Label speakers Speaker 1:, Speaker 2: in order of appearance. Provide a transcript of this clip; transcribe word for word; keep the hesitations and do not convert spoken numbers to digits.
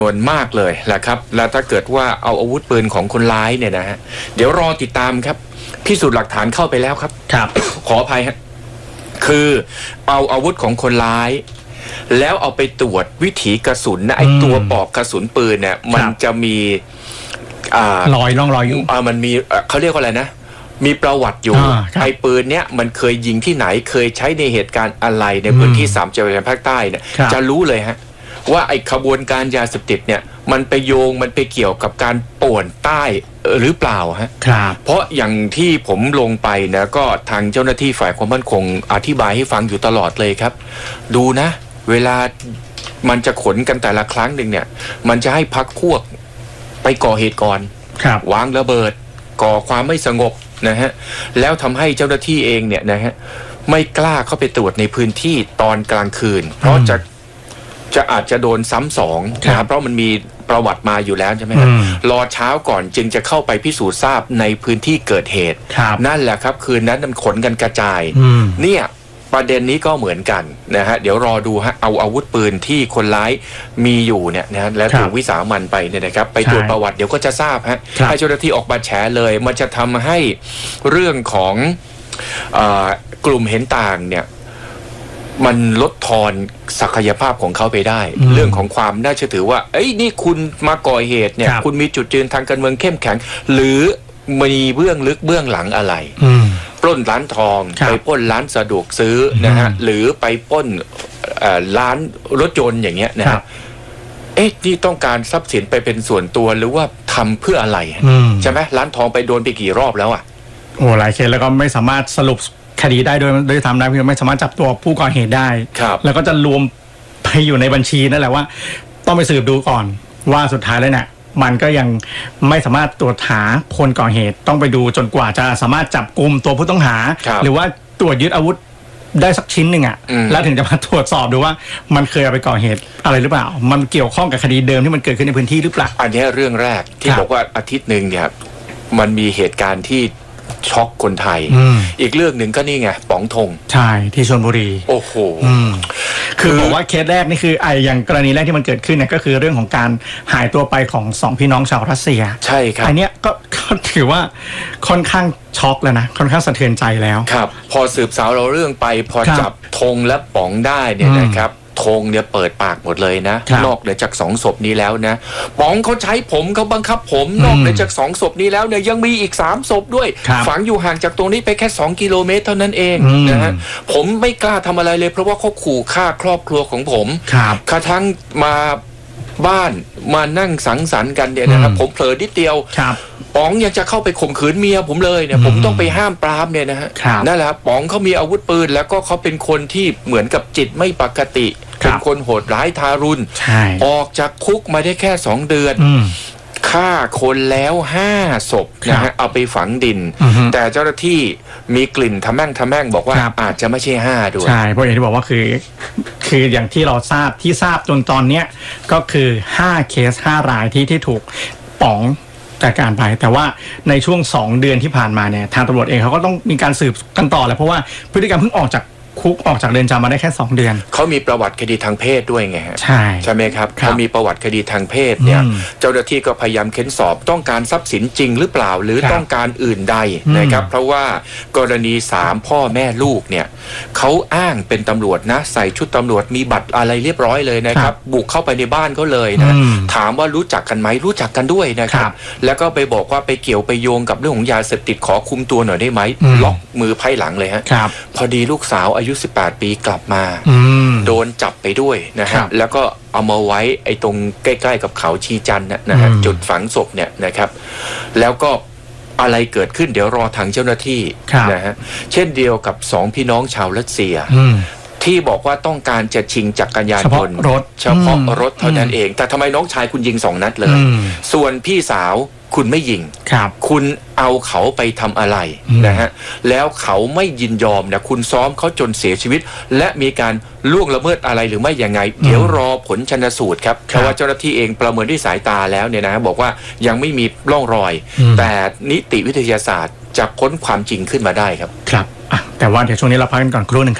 Speaker 1: ส่วนมากเลยแหละครับแล้วถ้าเกิดว่าเอาอาวุธปืนของคนร้ายเนี่ยนะฮะเดี๋ยวรอติดตามครับพิสูจน์หลักฐานเข้าไปแล้วครับ
Speaker 2: ครับ
Speaker 1: ขออภัยฮะคือเอาอาวุธของคนร้ายแล้วเอาไปตรวจวิถีกระสุนนะไอตัวปลอกกระสุนปืนเนี่ยมันจะมีอ่าร
Speaker 2: อยร่องรอยอยู่
Speaker 1: อ่ามันมีเขาเรียกว่าอะไรนะมีประวัติอยู่ไอ้ปืนเนี้ยมันเคยยิงที่ไหนเคยใช้ในเหตุการณ์อะไรในพื้นที่สามจังหวัดภาคใต้เนี่ยจะรู้เลยฮะว่าไอ้ขบวนการยาเสพติดเนี่ยมันไปโยงมันไปเกี่ยวกับการป่วนใต้หรือเปล่าฮะเพราะอย่างที่ผมลงไปนะก็ทางเจ้าหน้าที่ฝ่ายความมั่นคงอธิบายให้ฟังอยู่ตลอดเลยครับดูนะเวลามันจะขนกันแต่ละครั้งหนึ่งเนี่ยมันจะให้พักพวกไปก่อเหตุก่อนวางระเบิดก่อความไม่สงบนะฮะแล้วทำให้เจ้าหน้าที่เองเนี่ยนะฮะไม่กล้าเข้าไปตรวจในพื้นที่ตอนกลางคืนเพราะจะจะอาจจะโดนซ้ำสองนะครับเพราะมันมีประวัติมาอยู่แล้วใช่ไหมครับรอเช้าก่อนจึงจะเข้าไปพิสูจน์ทราบในพื้นที่เกิดเหตุนั่นแหละครับคืนนั้นมันขนกันกระจายเนี่ยประเด็นนี้ก็เหมือนกันนะฮะเดี๋ยวรอดูฮะเอาอาวุธปืนที่คนร้ายมีอยู่เนี่ยนะแล้วถูกวิสามันไปเนี่ยนะครับไปตรวจประวัติเดี๋ยวก็จะทราบฮะให้เจ้าหน้าที่ออกมาแฉเลยมันจะทำให้เรื่องของเอ่อกลุ่มเห็นต่างเนี่ยมันลดทอนศักยภาพของเขาไปได้เรื่องของความน่าเชื่อถือว่าเอ้ยนี่คุณมาก่อเหตุเนี่ยคุณมีจุดยืนทางการเมืองเข้มแข็งหรือมีเบื้องลึกเบื้องหลังอะไรปล้นร้านทองไปปล้นร้านสะดวกซื้อนะฮะหรือไปปล้นร้านรถยนต์อย่างเงี้ยนะครับเอ๊ะนี่ต้องการทรัพย์สินไปเป็นส่วนตัวหรือว่าทำเพื่ออะไรใช่ไหมร้านทองไปโดนไปกี่รอบแล้วอ่ะ
Speaker 2: โอ้หลายเคสแล้วก็ไม่สามารถสรุปคดีได้โดยโดยทำได้เพื่อไม่สามารถจับตัวผู้ก่อเหตุได้แล้วก็จะรวมไปอยู่ในบัญชีนั่นแหละว่าต้องไปสืบดูก่อนว่าสุดท้ายแล้วเนี่ยมันก็ยังไม่สามารถตรวจหาคนก่อเหตุต้องไปดูจนกว่าจะสามารถจับกุมตัวผู้ต้องหาหรือว่าตรวจยึดอาวุธได้สักชิ้นหนึ่งอ่ะแล้วถึงจะมาตรวจสอบดูว่ามันเคยเอาไปก่อเหตุอะไรหรือเปล่ามันเกี่ยวข้องกับคดีเดิมที่มันเกิดขึ้นในพื้นที่หรือเปล่า
Speaker 1: อันนี้เรื่องแรกที่บอกว่าอาทิตย์หนึ่งเนี่ยมันมีเหตุการณ์ที่ช็อกคนไทย อ, อีกเรื่องหนึ่งก็นี่ไงป๋องธง
Speaker 2: ใช่ที่ชลบุรี
Speaker 1: โอ้โห
Speaker 2: คือบอกว่าเคสแรกนี่คือไอ้อย่างกรณีแรกที่มันเกิดขึ้นเนี่ยก็คือเรื่องของการหายตัวไปของสองพี่น้องชาวรัสเซีย
Speaker 1: ใช่ครับ
Speaker 2: อันเนี้ยก็ถือว่าค่อนข้างช็อกแล้วนะค่อนข้างสะเทือนใจแล้ว
Speaker 1: ครับพอสืบสาวเราเรื่องไปพอจับธงและป๋องได้เนี่ยนะครับธงเนี่ยเปิดปากหมดเลยนะนอกเหนือจากสองศพนี้แล้วนะป๋องเขาใช้ผมเขาบังคับผมนอกเหนือจากสองศพนี้แล้วเนี่ยยังมีอีกสามศพด้วยฝังอยู่ห่างจากตรงนี้ไปแค่สองกิโลเมตรเท่านั้นเองนะฮะผมไม่กล้าทำอะไรเลยเพราะว่าเขาขู่ฆ่าครอบครัวของผมกระทั่งมาบ้านมานั่งสังสรรค์กันเนี่ยนะครับผมเผลอนิดเดียวป๋องยังจะเข้าไปข่มขืนเมียผมเลยเนี่ยผมต้องไปห้ามปรามเนี่ยนะฮะนั่นแหละป๋องเขามีอาวุธปืนแล้วก็เขาเป็นคนที่เหมือนกับจิตไม่ปกติเป็นคนโหดร้ายทารุณออกจากคุกมาได้แค่สองเดือนฆ่าคนแล้วห้าศพนะฮะเอาไปฝังดินแต่เจ้าหน้าที่มีกลิ่นทะแม่งทะแม่งบอกว่าอาจจะไม่ใช่ห้าด้วย
Speaker 2: ใช่เพราะอย่างที่บอกว่าคือคืออย่างที่เราทราบที่ทราบจนตอนเนี้ยก็คือห้าเคสห้ารายที่ที่ถูกป๋องจากการไปแต่ว่าในช่วงสองเดือนที่ผ่านมาเนี่ยทางตำรวจเองเขาก็ต้องมีการสืบกันต่อแหละเพราะว่าพฤติกรรมเพิ่งออกจากคุกออกจากเรือนจำมาได้แค่สองเดือน
Speaker 1: เขามีประวัติคดีทางเพศด้วยไงฮะ
Speaker 2: ใช่
Speaker 1: ใช่ไหมครับเขามีประวัติคดีทางเพศเนี่ยเจ้าหน้าที่ก็พยายามเค้นสอบต้องการทรัพย์สินจริงหรือเปล่าหรือต้องการอื่นใดนะครับเพราะว่ากรณีสามพ่อแม่ลูกเนี่ยเขาอ้างเป็นตำรวจนะใส่ชุดตำรวจมีบัตรอะไรเรียบร้อยเลยนะครับบุกเข้าไปในบ้านเขาเลยนะถามว่ารู้จักกันไหมรู้จักกันด้วยนะครับแล้วก็ไปบอกว่าไปเกี่ยวไปโยงกับเรื่องของยาเสพติดขอคุมตัวหน่อยได้ไหมล็อกมือไพ่หลังเลยฮะพอดีลูกสาวอายุสิบแปดปีกลับมาโดนจับไปด้วยนะฮะแล้วก็เอามาไว้ไอ้ตรงใกล้ๆกับเขาชีจันทร์นะฮะจุดฝังศพเนี่ยนะครับแล้วก็อะไรเกิดขึ้นเดี๋ยวรอทางเจ้าหน้าที่นะฮะเช่นเดียวกับสองพี่น้องชาวรัสเซียที่บอกว่าต้องการจะชิงจักรยานยนต์
Speaker 2: รถ
Speaker 1: เฉพาะรถเท่านั้นเองแต่ทำไมน้องชายคุณยิงสองนัดเลยส่วนพี่สาวคุณไม่ยิงคุณเอาเขาไปทำอะไรนะฮะแล้วเขาไม่ยินยอมนะคุณซ้อมเขาจนเสียชีวิตและมีการล่วงละเมิดอะไรหรือไม่ยังไงเดี๋ยวรอผลชันสูตรครับเพราะว่าเจ้าหน้าที่เองประเมินด้วยสายตาแล้วเนี่ยนะบอกว่ายังไม่มีร่องรอยแต่นิติวิทยาศาสตร์จะค้นความจริงขึ้นมาได้ครับ
Speaker 2: ครับแต่ว่าเดี๋ยวช่วงนี้เราพักกันก่อนครู่หนึ่งครับ